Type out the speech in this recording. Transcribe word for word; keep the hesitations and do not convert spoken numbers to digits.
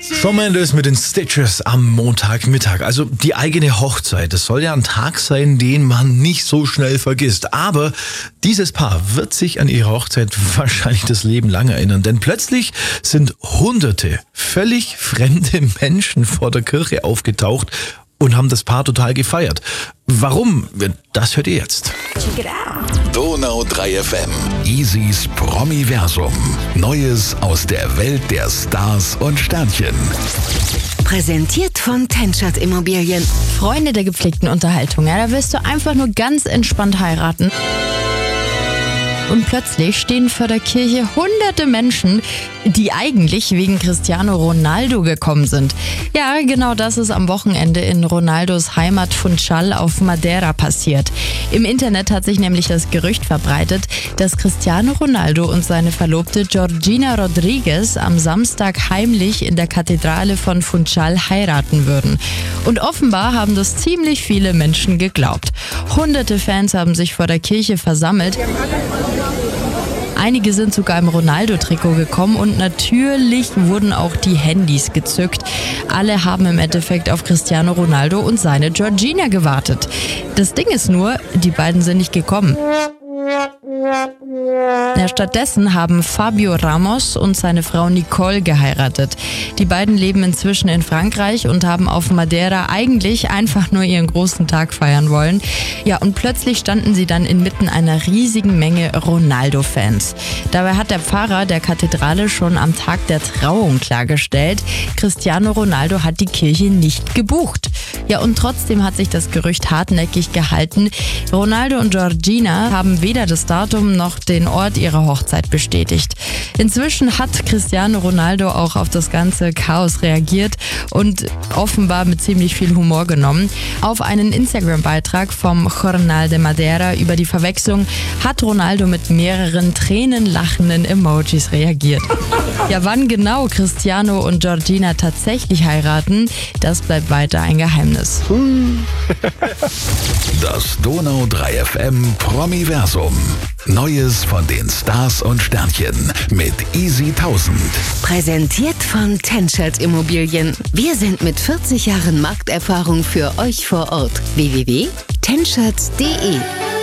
Shawn Mendes mit den Stitches am Montagmittag. Also die eigene Hochzeit. Das soll ja ein Tag sein, den man nicht so schnell vergisst. Aber dieses Paar wird sich an ihre Hochzeit wahrscheinlich das Leben lang erinnern. Denn plötzlich sind hunderte völlig fremde Menschen vor der Kirche aufgetaucht und haben das Paar total gefeiert. Warum? Das hört ihr jetzt. Check it out. Donau drei F M. Easys Promiversum. Neues aus der Welt der Stars und Sternchen. Präsentiert von Tenschert Immobilien. Freunde der gepflegten Unterhaltung. Ja, da willst du einfach nur ganz entspannt heiraten. Und plötzlich stehen vor der Kirche hunderte Menschen, die eigentlich wegen Cristiano Ronaldo gekommen sind. Ja, genau das ist am Wochenende in Ronaldos Heimat Funchal auf Madeira passiert. Im Internet hat sich nämlich das Gerücht verbreitet, dass Cristiano Ronaldo und seine Verlobte Georgina Rodriguez am Samstag heimlich in der Kathedrale von Funchal heiraten würden. Und offenbar haben das ziemlich viele Menschen geglaubt. Hunderte Fans haben sich vor der Kirche versammelt. Einige sind sogar im Ronaldo-Trikot gekommen und natürlich wurden auch die Handys gezückt. Alle haben im Endeffekt auf Cristiano Ronaldo und seine Georgina gewartet. Das Ding ist nur, die beiden sind nicht gekommen. Ja, stattdessen haben Fabio Ramos und seine Frau Nicole geheiratet. Die beiden leben inzwischen in Frankreich und haben auf Madeira eigentlich einfach nur ihren großen Tag feiern wollen. Ja, und plötzlich standen sie dann inmitten einer riesigen Menge Ronaldo-Fans. Dabei hat der Pfarrer der Kathedrale schon am Tag der Trauung klargestellt, Cristiano Ronaldo hat die Kirche nicht gebucht. Ja, und trotzdem hat sich das Gerücht hartnäckig gehalten. Ronaldo und Georgina haben weder das Datum noch den Ort ihrer Hochzeit bestätigt. Inzwischen hat Cristiano Ronaldo auch auf das ganze Chaos reagiert und offenbar mit ziemlich viel Humor genommen. Auf einen Instagram-Beitrag vom Jornal de Madeira über die Verwechslung hat Ronaldo mit mehreren tränenlachenden Emojis reagiert. Ja, wann genau Cristiano und Georgina tatsächlich heiraten, das bleibt weiter ein Geheimnis. Das Donau drei F M Promiversum. Neues von den Stars und Sternchen mit Easy tausend. Präsentiert von Tenschert Immobilien. Wir sind mit vierzig Jahren Markterfahrung für euch vor Ort. w w w punkt tenschert punkt d e